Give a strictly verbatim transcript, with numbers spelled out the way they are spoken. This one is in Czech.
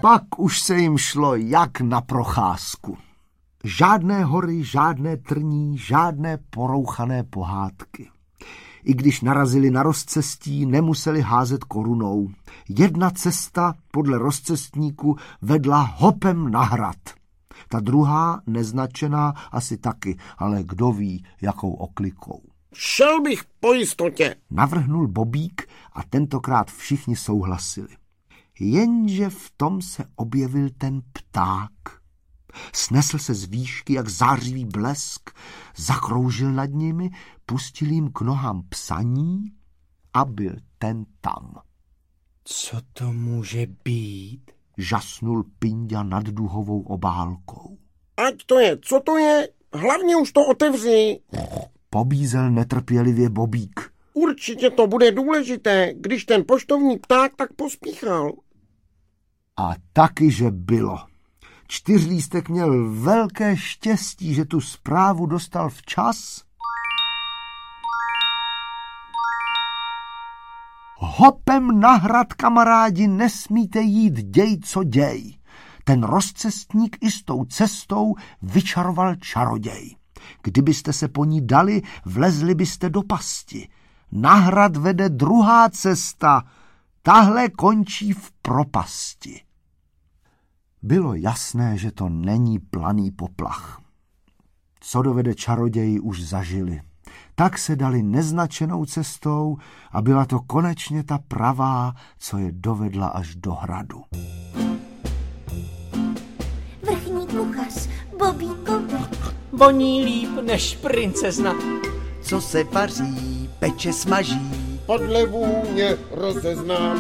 Pak už se jim šlo jak na procházku. Žádné hory, žádné trní, žádné porouchané pohádky. I když narazili na rozcestí, nemuseli házet korunou. Jedna cesta podle rozcestníku vedla hopem na hrad. Ta druhá, neznačená, asi taky, ale kdo ví, jakou oklikou. Šel bych po jistotě, navrhnul Bobík a tentokrát všichni souhlasili. Jenže v tom se objevil ten pták. Snesl se z výšky jak zářivý blesk, zakroužil nad nimi, pustil jim k nohám psaní a byl ten tam. Co to může být? Žasnul Pinďa nad duhovou obálkou. Ať to je, co to je, hlavně už to otevři. Pobízel netrpělivě Bobík. Určitě to bude důležité, když ten poštovní pták tak pospíchal. A taky, že bylo. Čtyřlístek měl velké štěstí, že tu zprávu dostal včas. Hopem na hrad, kamarádi, nesmíte jít, děj, co děj. Ten rozcestník i s tou cestou vyčaroval čaroděj. Kdybyste se po ní dali, vlezli byste do pasti. Na hrad vede druhá cesta, tahle končí v propasti. Bylo jasné, že to není planý poplach. Co dovede čaroději, už zažili. Tak se dali neznačenou cestou a byla to konečně ta pravá, co je dovedla až do hradu. Vrchní kuchař Bobíkovi Voní líp než princezna. Co se vaří, peče smaží. Podle vůně rozeznám.